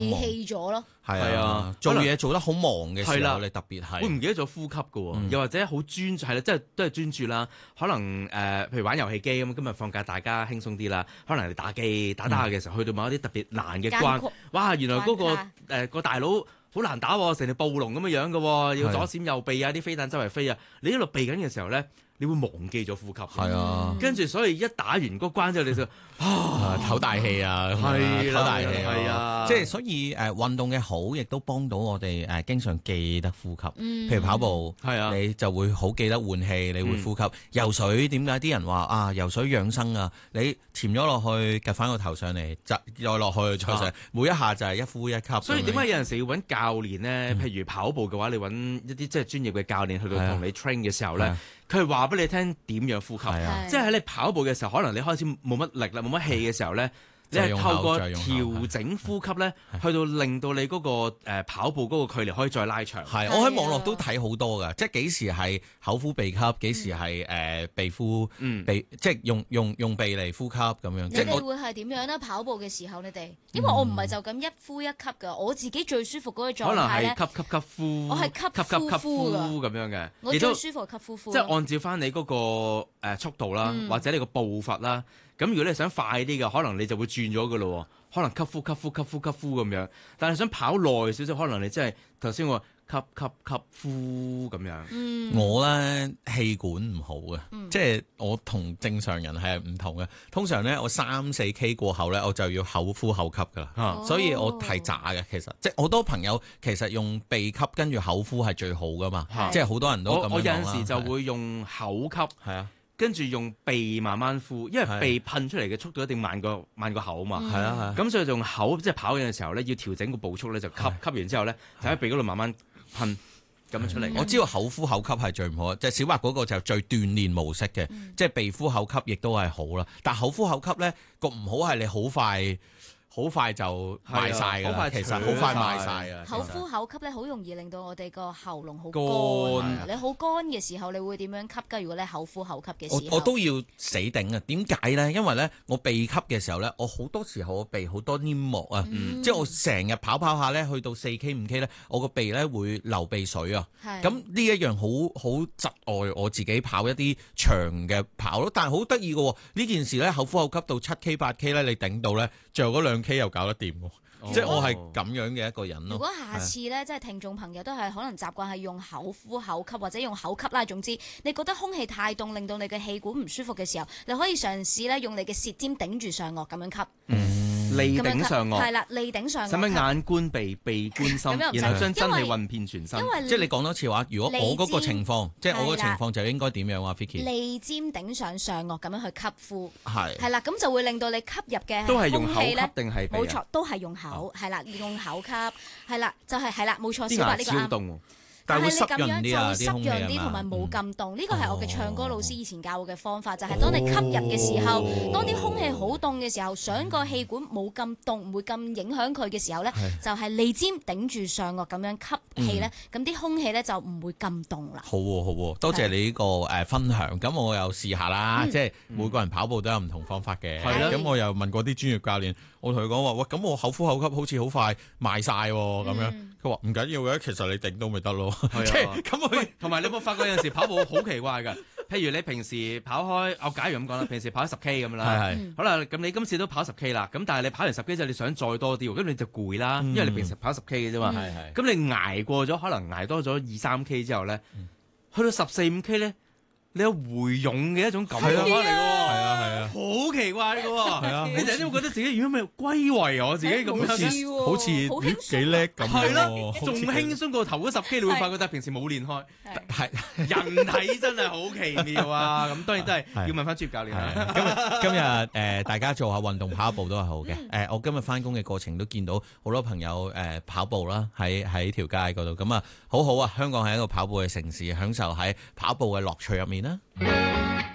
氣咗咯。 係啊，做嘢做得好忙嘅時候，你特別係會唔記得咗呼吸㗎喎，又或者好專注係啦，即係都係專注啦。可能譬如玩遊戲機咁，今日放假大家輕鬆啲啦。可能你打機打下嘅時候，去到某一啲特別難嘅關，哇！原來嗰個大佬好難打喎，成條暴龍咁樣嘅喎，要左閃右避啊，啲飛彈周圍飛啊。你一路避緊嘅時候咧，你會忘記咗呼吸。 係啊， 跟住所以一打完嗰關之後，你就唞大氣啊， 係啦， 唞大氣係啊， 即係所以運動嘅好，亦都幫到我哋經常記得呼吸。譬如跑步， 係啊， 你就會好記得換氣，你會呼吸。游水點解啲人話啊？游水養生啊！你潛咗落去，趌翻個頭上嚟，再落去，再上，每一下就係一呼一吸。 所以點解有陣時要揾教練咧？譬如跑步嘅話，你揾一啲即係專業嘅教練去到同你 train 嘅時候咧，佢係話俾你聽點樣呼吸。即係喺你跑步嘅時候，可能你開始冇乜力啦，冇乜氣嘅時候咧，你係透過調整呼吸咧，去到令到你嗰個跑步嗰個距離可以再拉長。 係，我喺網絡都睇好多㗎，即係幾時係口呼鼻吸，幾時係鼻呼鼻，即係用鼻嚟呼吸咁樣。 你哋會係點樣咧？跑步嘅時候，你哋因為我唔係就咁一呼一吸㗎，我自己最舒服嗰個狀態咧， 可能係吸呼， 我係吸呼咁樣嘅。 我最舒服係吸呼， 即係按照翻你嗰個速度啦，或者你個步伐啦。咁如果你想快啲嘅，可能你就會轉咗㗎咯，可能吸呼咁樣。但係想跑耐少少，可能你真係頭先我吸呼咁樣。 我咧氣管唔好嘅，即係我同正常人係唔同嘅。通常咧我3-4K 過後咧，我就要口呼口吸㗎啦。所以我係渣嘅，其實即係好多朋友其實用鼻吸跟住口呼係最好㗎嘛。即係好多人都咁樣講啦。 我有陣時就會用口吸，係啊。跟住用鼻慢慢呼，因為鼻噴出嚟嘅速度一定慢過口嘛。係啊，咁所以用口即係跑緊嘅時候咧，要調整個步速咧，就吸完之後咧，就喺鼻嗰度慢慢噴咁樣出嚟。我知道口呼口吸係最唔好，即係小白嗰個就最鍛鍊模式嘅，即係鼻呼口吸亦都係好啦。但係口呼口吸咧個唔好係你好快就賣晒㗎啦，其實好快賣晒啊！ 口呼口吸咧，好容易令到我哋個喉嚨好乾。你好乾嘅時候，你會點樣吸㗎？如果你口呼口吸嘅時候， 我都要死頂啊！點解咧？因為咧，我鼻吸嘅時候咧，我好多時候我鼻好多黏膜啊，即係我成日跑下咧，去到4K 5K 咧，我個鼻咧會流鼻水啊。咁呢一樣好窒礙我自己跑一啲長嘅跑咯。但係好得意嘅喎，呢件事咧口呼口吸到7K 8K 咧，你頂到咧，最後嗰2K 又搞得掂喎，即係我係咁樣嘅一個人咯。 如果下次咧，即係聽眾朋友都係可能習慣係用口呼口吸或者用口吸啦，總之你覺得空氣太凍，令到你嘅氣管唔舒服嘅時候，你可以嘗試咧用你嘅舌尖頂住上顎咁樣吸。 脷頂上顎， 係啦，脷頂上顎。 使乜眼觀鼻，鼻觀心，然後將真氣運遍全身。 即係你講多次話，如果我嗰個情況，即係我個情況就應該點樣啊 Vicky？ 脷尖頂上上顎咁樣去吸呼， 係啦，咁就會令到你吸入嘅都係用口吸空氣咧， 定係鼻啊？ 冇錯，都係用口，係啦，用口吸，係啦，就係啦，冇錯，小白呢個啱。但係你咁樣就會濕潤啲，同埋冇咁凍。呢個係我嘅唱歌老師以前教我嘅方法，就係當你吸入嘅時候，當啲空氣好凍嘅時候，想個氣管冇咁凍，唔會咁影響佢嘅時候咧，就係脷尖頂住上顎咁樣吸氣咧，咁啲空氣咧就唔會咁凍啦。 好喎，多謝你呢個分享。咁我又試下啦，即係每個人跑步都有唔同方法嘅。咁我又問過啲專業教練，我同佢講話，喂，咁我口呼口吸好似好快賣晒喎，咁樣。佢話唔緊要嘅，其實你頂到咪得咯。 係啊，咁佢同埋你有冇發覺有陣時跑步好奇怪㗎？譬如你平時跑開，我假如咁講啦，平時跑10K 咁啦，好啦，咁你今次都跑10K啦，咁但係你跑完10K 之後，你想再多啲喎，咁你就攰啦，因為你平時跑10K 嘅啫嘛，咁你捱過咗，可能捱多咗2-3K 之後咧，去到14-15K 咧。你有回勇嘅一種感覺嚟嘅喎，係啊，好奇怪嘅喎，你突然間會覺得自己如果咪歸位我自己咁樣， 好似幾叻咁， 係咯，仲輕鬆過頭嗰10K，你會發覺但係平時冇練開，係人體真係好奇妙啊！咁當然都係要問翻專業教練啦。 今日大家做下運動跑步都係好嘅。我今日翻工嘅過程都見到好多朋友跑步啦，喺條街嗰度，咁啊好好啊！香港係一個跑步嘅城市，享受喺跑步嘅樂趣入面啦。